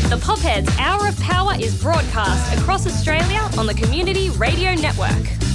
The Popheads Hour of Power is broadcast across Australia on the Community Radio Network.